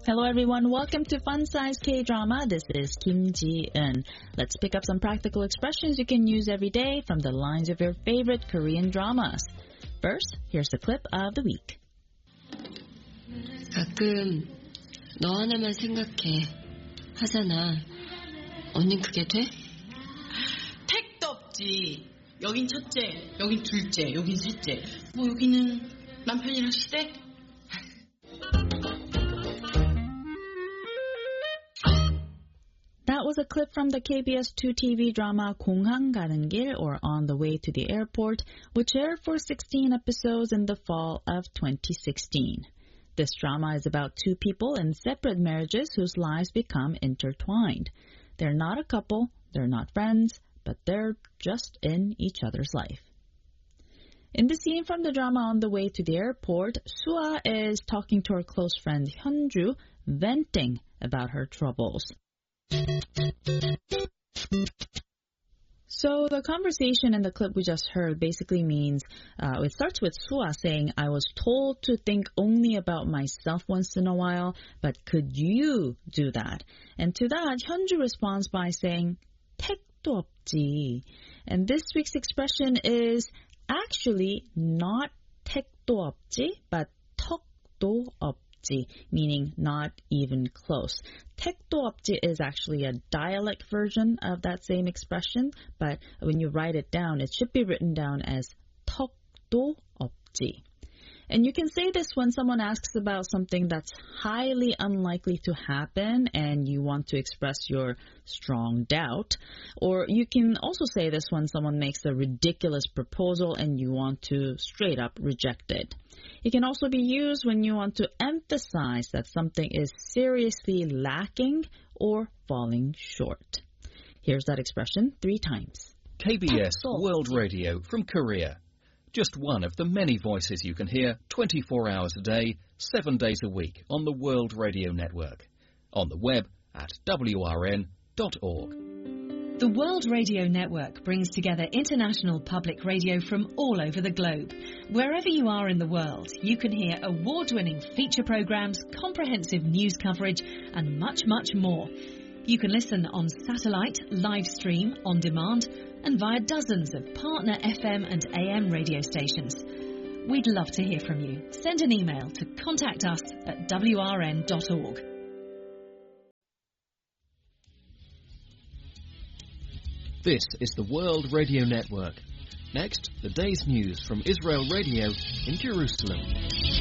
Hello everyone, welcome to Fun Size K-Drama. This is Kim Ji-eun. Let's pick up some practical expressions you can use every day from the lines of your favorite Korean dramas. First, here's the clip of the week. 가끔 너 하나만 생각해 하잖아. 언닌 그게 돼? 택도 없지. 여긴 첫째, 여긴 둘째, 여긴 셋째. 뭐 여기는 남편이랑 시댁? That was a clip from the KBS2 TV drama 공항 가는 길, or On the Way to the Airport, which aired for 16 episodes in the fall of 2016. This drama is about two people in separate marriages whose lives become intertwined. They're not a couple, they're not friends, but they're just in each other's life. In the scene from the drama On the Way to the Airport, Sua is talking to her close friend Hyunju, venting about her troubles. So the conversation in the clip we just heard basically means, it starts with Sua saying, I was told to think only about myself once in a while, but could you do that? And to that, Hyunju responds by saying, 택도 없지. And this week's expression is actually not 택도 없지, but 턱도 없지, meaning not even close. 택도 없지 is actually a dialect version of that same expression, but when you write it down, it should be written down as 턱도 없지. And you can say this when someone asks about something that's highly unlikely to happen and you want to express your strong doubt. Or you can also say this when someone makes a ridiculous proposal and you want to straight up reject it. It can also be used when you want to emphasize that something is seriously lacking or falling short. Here's that expression 3 times. KBS World Radio from Korea. Just one of the many voices you can hear 24 hours a day, 7 days a week on the World Radio Network. On the web at wrn.org. The World Radio Network brings together international public radio from all over the globe. Wherever you are in the world, you can hear award-winning feature programs, comprehensive news coverage, and much, much more. You can listen on satellite, live stream, on demand, and via dozens of partner FM and AM radio stations. We'd love to hear from you. Send an email to contact us at wrn.org. This is the World Radio Network. Next, the day's news from Israel Radio in Jerusalem.